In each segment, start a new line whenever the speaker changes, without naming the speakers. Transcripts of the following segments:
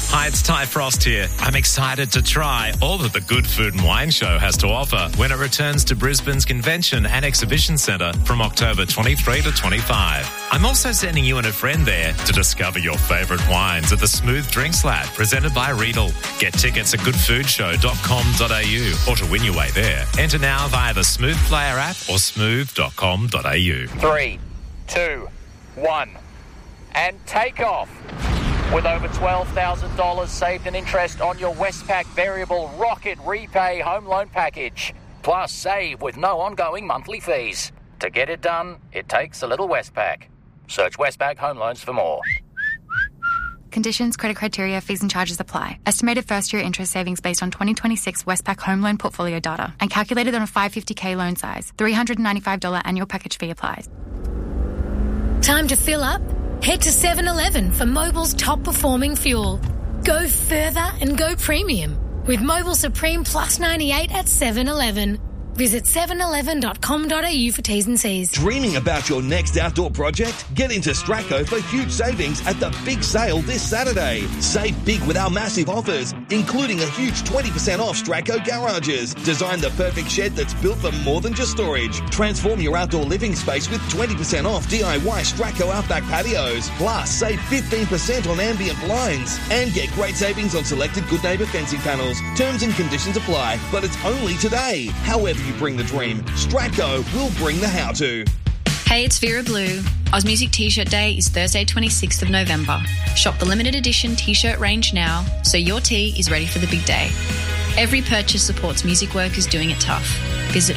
Hi, it's Ty Frost here. I'm excited to try all that the Good Food and Wine Show has to offer when it returns to Brisbane's Convention and Exhibition Centre from October 23 to 25. I'm also sending you and a friend there to discover your favourite wines at the Smooth Drinks Lab presented by Riedel. Get tickets at goodfoodshow.com.au or to win your way there. Enter now via the Smooth Player app or smooth.com.au.
3, 2, 1, and take off. With over $12,000 saved in interest on your Westpac Variable Rocket Repay Home Loan Package. Plus, save with no ongoing monthly fees. To get it done, it takes a little Westpac. Search Westpac Home Loans for more.
Conditions, credit criteria, fees and charges apply. Estimated first-year interest savings based on 2026 Westpac home loan portfolio data and calculated on a 550k loan size. $395 annual package fee applies.
Time to fill up? Head to 7-Eleven for Mobil's top-performing fuel. Go further and go premium with Mobil Supreme Plus 98 at 7-Eleven. Visit 711.com.au for T's and C's.
Dreaming about your next outdoor project? Get into Straco for huge savings at the big sale this Saturday. Save big with our massive offers, including a huge 20% off Straco garages. Design the perfect shed that's built for more than just storage. Transform your outdoor living space with 20% off DIY Straco Outback patios. Plus, save 15% on ambient blinds. And get great savings on selected Good Neighbour fencing panels. Terms and conditions apply, but it's only today. However you bring the dream, Straco will bring the how-to.
Hey, it's Vera Blue. Oz Music T-shirt Day is Thursday 26th of November. Shop the limited edition T-shirt range now so your tee is ready for the big day. Every purchase supports music workers doing it tough. Visit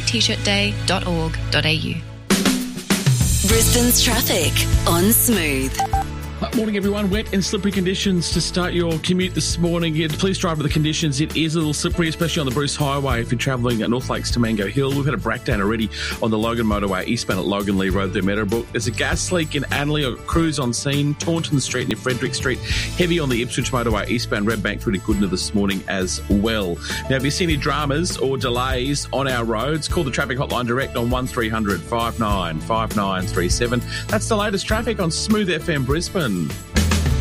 ozmusictshirtday.org.au.
Brisbane's traffic on Smooth.
Morning, everyone. Wet and slippery conditions to start your commute this morning. Please drive with the conditions. It is a little slippery, especially on the Bruce Highway if you're travelling at North Lakes to Mango Hill. We've had a breakdown already on the Logan Motorway, eastbound at Logan Lee Road through Meadowbrook. There's a gas leak in Anley, or crews on scene. Taunton Street near Frederick Street. Heavy on the Ipswich Motorway, eastbound Redbank through to Goodna this morning as well. Now, if you see any dramas or delays on our roads, call the traffic hotline direct on 1300 59 5937. That's the latest traffic on Smooth FM Brisbane.